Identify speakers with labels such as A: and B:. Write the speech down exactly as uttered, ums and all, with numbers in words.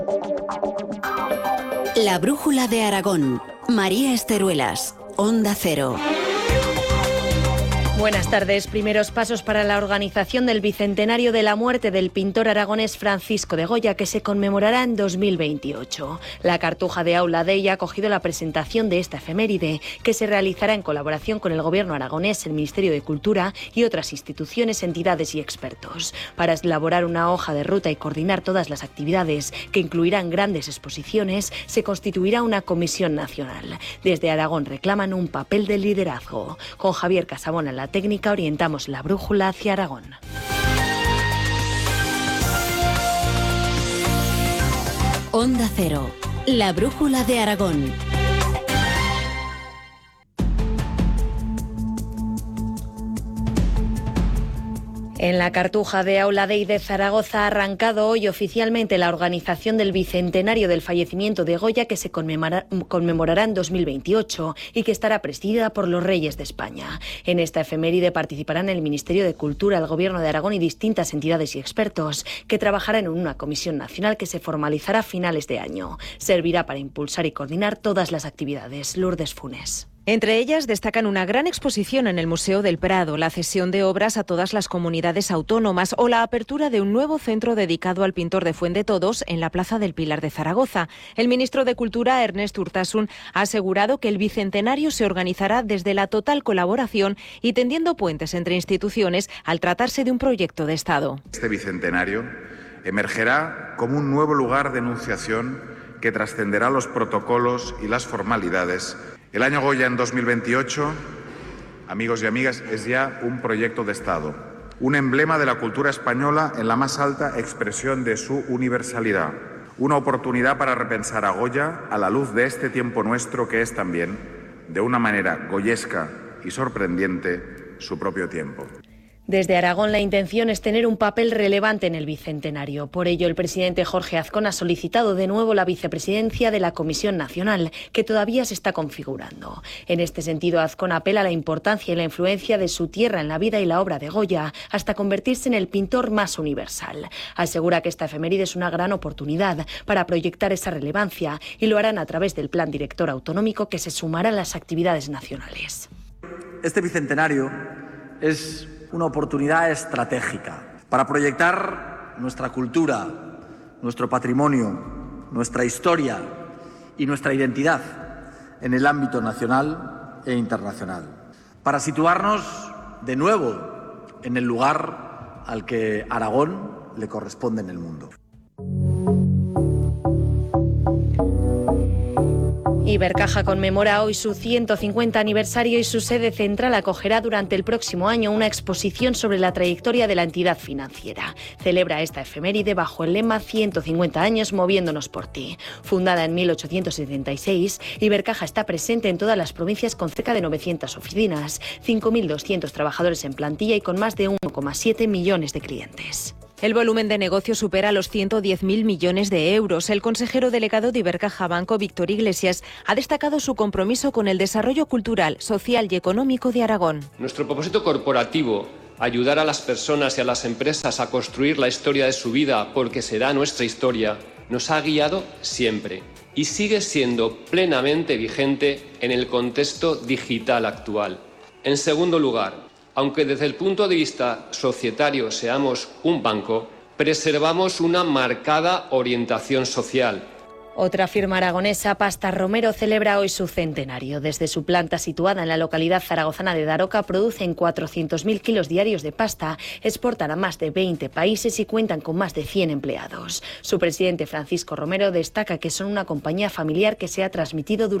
A: La brújula de Aragón. María Esteruelas, Onda Cero.
B: Buenas tardes. Primeros pasos para la organización del bicentenario de la muerte del pintor aragonés Francisco de Goya, que se conmemorará en dos mil veintiocho. La Cartuja de Aula Dei ha acogido la presentación de esta efeméride, que se realizará en colaboración con el Gobierno aragonés, el Ministerio de Cultura y otras instituciones, entidades y expertos. Para elaborar una hoja de ruta y coordinar todas las actividades, que incluirán grandes exposiciones, se constituirá una comisión nacional. Desde Aragón reclaman un papel de liderazgo. Con Javier Casabona en la técnica orientamos la brújula hacia Aragón.
A: Onda Cero, la brújula de Aragón.
B: En la Cartuja de Aula Dei de Zaragoza ha arrancado hoy oficialmente la organización del bicentenario del fallecimiento de Goya, que se conmemora, conmemorará en dos mil veintiocho y que estará presidida por los Reyes de España. En esta efeméride participarán el Ministerio de Cultura, el Gobierno de Aragón y distintas entidades y expertos, que trabajarán en una comisión nacional que se formalizará a finales de año. Servirá para impulsar y coordinar todas las actividades. Lourdes Funes.
C: Entre ellas destacan una gran exposición en el Museo del Prado, la cesión de obras a todas las comunidades autónomas o la apertura de un nuevo centro dedicado al pintor de Fuendetodos en la Plaza del Pilar de Zaragoza. El ministro de Cultura, Ernest Urtasun, ha asegurado que el bicentenario se organizará desde la total colaboración y tendiendo puentes entre instituciones al tratarse de un proyecto de Estado.
D: Este bicentenario emergerá como un nuevo lugar de enunciación que trascenderá los protocolos y las formalidades. El año Goya en dos mil veintiocho, amigos y amigas, es ya un proyecto de Estado, un emblema de la cultura española en la más alta expresión de su universalidad, una oportunidad para repensar a Goya a la luz de este tiempo nuestro que es también, de una manera goyesca y sorprendente, su propio tiempo.
B: Desde Aragón la intención es tener un papel relevante en el bicentenario. Por ello, el presidente Jorge Azcón ha solicitado de nuevo la vicepresidencia de la Comisión Nacional, que todavía se está configurando. En este sentido, Azcón apela a la importancia y la influencia de su tierra en la vida y la obra de Goya, hasta convertirse en el pintor más universal. Asegura que esta efeméride es una gran oportunidad para proyectar esa relevancia y lo harán a través del Plan Director Autonómico, que se sumará a las actividades nacionales.
E: Este bicentenario es una oportunidad estratégica para proyectar nuestra cultura, nuestro patrimonio, nuestra historia y nuestra identidad en el ámbito nacional e internacional, para situarnos de nuevo en el lugar al que Aragón le corresponde en el mundo.
B: Ibercaja conmemora hoy su ciento cincuenta aniversario y su sede central acogerá durante el próximo año una exposición sobre la trayectoria de la entidad financiera. Celebra esta efeméride bajo el lema ciento cincuenta años moviéndonos por ti. Fundada en mil ochocientos setenta y seis, Ibercaja está presente en todas las provincias con cerca de novecientas oficinas, cinco mil doscientos trabajadores en plantilla y con más de uno coma siete millones de clientes.
C: El volumen de negocio supera los ciento diez mil millones de euros. El consejero delegado de Ibercaja Banco, Víctor Iglesias, ha destacado su compromiso con el desarrollo cultural, social y económico de Aragón.
F: Nuestro propósito corporativo, ayudar a las personas y a las empresas a construir la historia de su vida porque será nuestra historia, nos ha guiado siempre y sigue siendo plenamente vigente en el contexto digital actual. En segundo lugar, aunque desde el punto de vista societario seamos un banco, preservamos una marcada orientación social.
B: Otra firma aragonesa, Pasta Romero, celebra hoy su centenario. Desde su planta situada en la localidad zaragozana de Daroca producen cuatrocientos mil kilos diarios de pasta, exportan a más de veinte países y cuentan con más de cien empleados. Su presidente, Francisco Romero, destaca que son una compañía familiar que se ha transmitido durante